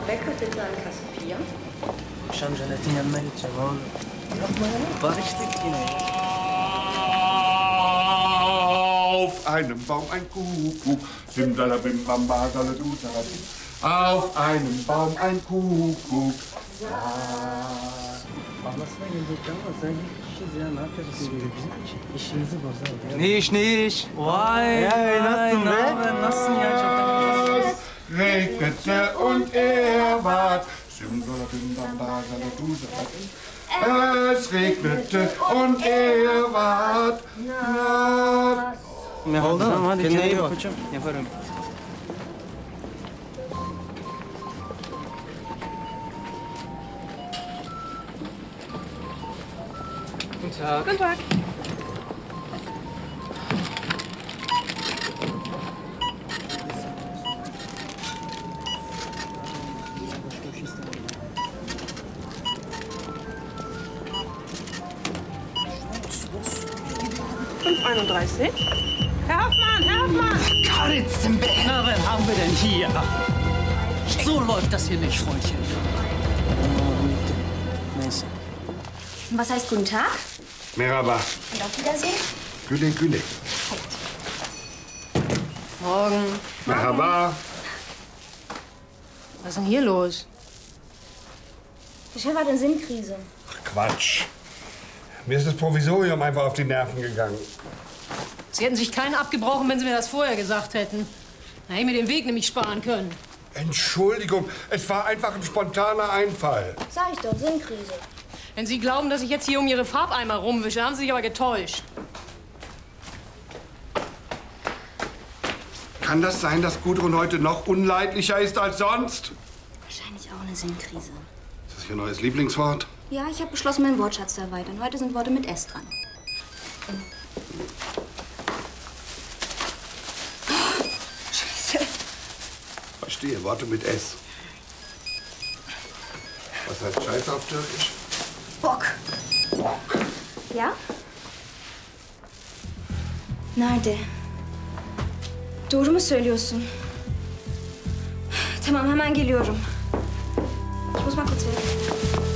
Becker bitte an Kasse 4. Akşam Janet'in yanına gideceğim oğlum. Yapma ya. Barıştık yine. Auf einem Baum ein Kuckuck, simsalabim bam basaladu sarabim. Auf einem Baum ein Kuckuck. Ablasına gelecekti ama sen işiz ya. Ne yapacağız biz böyle? Bizim işimizi bozar ya. Ne iş, ne iş? Vay, nasılsın be? Nasılsın ya? Çok Regnete und er ward. Simsalabim bam basaladu sarabim. Es regnete und er ward. Oldu mu? Tamam, hadi Kendine kendine iyi bak. bakacağım. Yaparım. Guten Tag. Guten Tag. $5,31. Herr Hoffmann, Herr Hoffmann! Na, wen haben wir denn hier? So läuft das hier nicht, Freundchen. Neyse. Was heißt guten Tag? Merhaba. Und auf Wiedersehen? Güle güle. Morgen. Merhaba. Was ist denn hier los? Der Chef hat eine Sinnkrise. Quatsch. Mir ist das Provisorium einfach auf die Nerven gegangen. Sie hätten sich keinen abgebrochen, wenn Sie mir das vorher gesagt hätten. Da hätte ich mir den Weg nämlich sparen können. Entschuldigung, es war einfach ein spontaner Einfall. Sag ich doch, Sinnkrise. Wenn Sie glauben, dass ich jetzt hier um Ihre Farbeimer rumwische, haben Sie sich aber getäuscht. Kann das sein, dass Gudrun heute noch unleidlicher ist als sonst? Wahrscheinlich auch eine Sinnkrise. Ist das Ihr neues Lieblingswort? Ja, ich habe beschlossen, meinen Wortschatz zu erweitern. Heute sind Worte mit S dran. Scheiße. Verstehe, Worte mit S. Was heißt Scheiße auf Türkisch? Bock. Bock. Ya? Nerede? Doğru mu söylüyorsun? Tamam, hemen geliyorum. Ich muss mal kurz weg.